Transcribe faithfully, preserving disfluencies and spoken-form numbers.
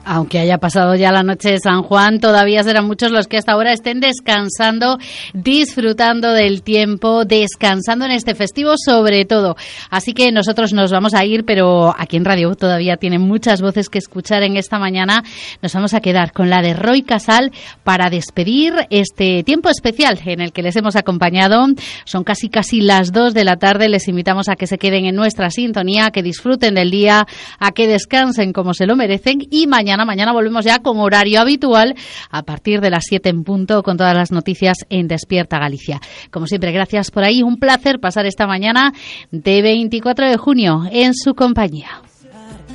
Aunque haya pasado ya la noche de San Juan, todavía serán muchos los que hasta ahora estén descansando, disfrutando del tiempo, descansando en este festivo sobre todo. Así que nosotros nos vamos a ir, pero aquí en Radio todavía tienen muchas voces que escuchar en esta mañana. Nos vamos a quedar con la de Roy Casal para despedir este tiempo especial en el que les hemos acompañado. Son casi casi las dos de la tarde. Les invitamos a que se queden en nuestra sintonía, a que disfruten del día, a que descansen como se lo merecen y mañana Mañana, mañana volvemos ya con horario habitual a partir de las siete en punto con todas las noticias en Despierta Galicia. Como siempre, gracias por ahí. Un placer pasar esta mañana de veinticuatro de junio en su compañía.